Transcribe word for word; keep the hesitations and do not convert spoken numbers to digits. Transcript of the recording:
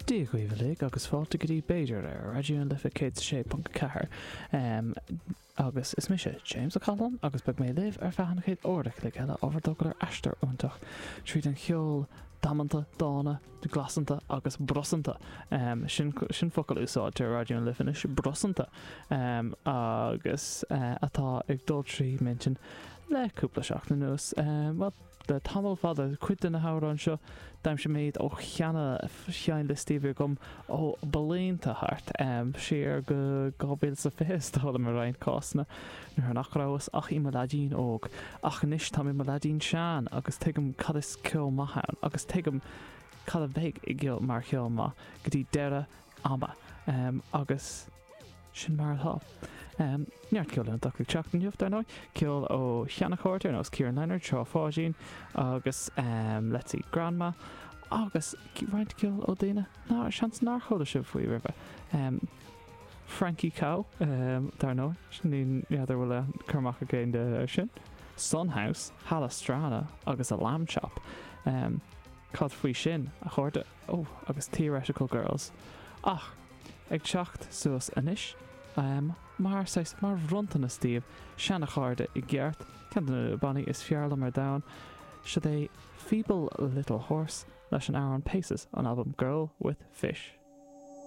Díomh agus fáilte go dtí Beidir ar radioún lifa cé sé punt cethair um, agus is mise James a Callan agus beag mé libh ar fehanna chéad ordach le eile overdogur astar úntach tríd an cheol damanta, dána, de glasanta agus brosanta um, sin, sin focail úsáid ar radioún lifa is brosanta um, agus uh, atá ag dul trí mention le cúpla seach na nús um, well, de tamil fada cuid in na hárán seo daim sé méid ó cheanna chean le stíomh gom ó balénta hart um, séar go gábéil sa fés tála mar rain cásna nuair an achráwas ach i maladín óg ach níos tá i maladín sean agus tuigem cad is ceol maithain agus tuigem cad a bheith i gceol mar cheol ma go dtí deire ama um, agus sin mar atá. Um, Neart ceol an daclaigh teachtain jobh dar ná ceol ó cheannachortar nó Ciaran Leonard seo fáisín agus um, let's see grandma agus roiint ceol ó daine ná seans ná chola sibh faoi ribbe um, Frankie Cow um, dar ná sin iadidir bhfuil chumach a géin de sin Sunhouse Halastrana agus a lamb chop um, cad faoi sin a chuirde ó oh, agus Theoretical Girls ach ag teacht suas inis Um, mar sais mar runtan a stíomh seanna cháirde i gceart cean na bannaí is fearla mar dain should é Feeble Little Horse leis an Aaron Paces an album Girl with Fish.